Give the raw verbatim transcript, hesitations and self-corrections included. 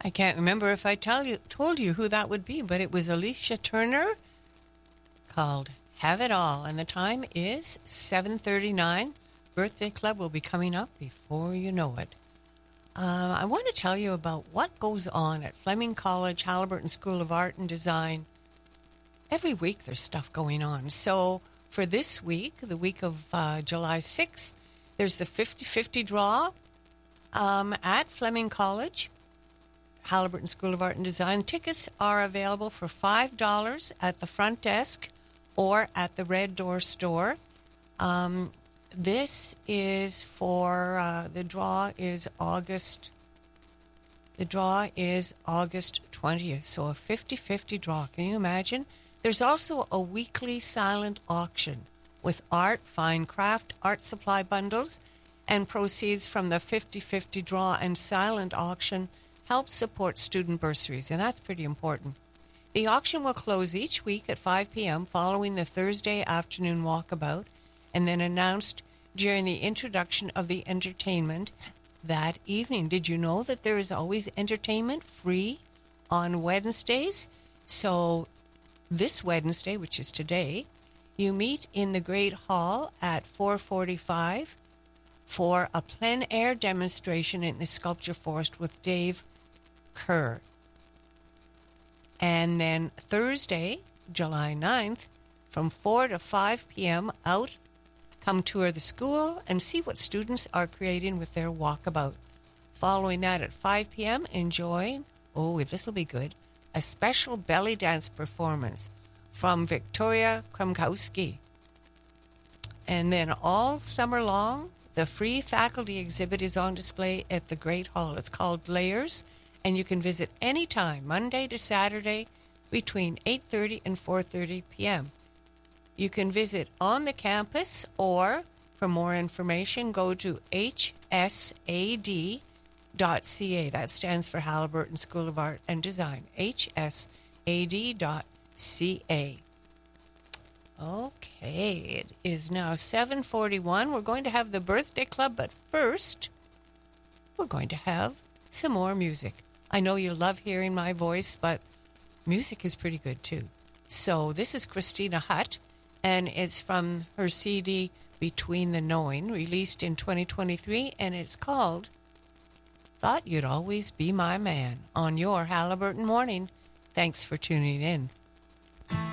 I can't remember if I tell you told you who that would be, but it was Alicia Turner called Have It All, and the time is seven thirty-nine. Birthday Club will be coming up before you know it. Uh, I want to tell you about what goes on at Fleming College, Halliburton School of Art and Design. Every week there's stuff going on. So for this week, the week of uh, July sixth, there's the fifty-fifty draw um, at Fleming College, Halliburton School of Art and Design. Tickets are available for five dollars at the front desk or at the Red Door store. Um, this is for, uh, the draw is August, the draw is August twentieth, so a fifty-fifty draw. Can you imagine? There's also a weekly silent auction with art, fine craft, art supply bundles, and proceeds from the fifty-fifty draw and silent auction help support student bursaries, and that's pretty important. The auction will close each week at five p.m. following the Thursday afternoon walkabout, and then announced during the introduction of the entertainment that evening. Did you know that there is always entertainment free on Wednesdays? So this Wednesday, which is today, you meet in the Great Hall at four forty-five for a plein air demonstration in the Sculpture Forest with Dave Kerr. And then Thursday, July ninth, from four to five p.m., out, come tour the school and see what students are creating with their walkabout. Following that at five p.m., enjoy, oh, this will be good, a special belly dance performance from Victoria Krumkowski. And then all summer long, the free faculty exhibit is on display at the Great Hall. It's called Layers, and you can visit anytime, Monday to Saturday, between eight thirty and four thirty p.m. You can visit on the campus, or for more information, go to H S A D dot C A. That stands for Halliburton School of Art and Design, H S A D dot C A. Okay, it is now seven forty-one. We're going to have the birthday club, but first, we're going to have some more music. I know you love hearing my voice, but music is pretty good too. So this is Christina Hutt, and it's from her C D Between the Knowing, released in twenty twenty-three, and it's called Thought You'd Always Be My Man on your Halliburton Morning. Thanks for tuning in.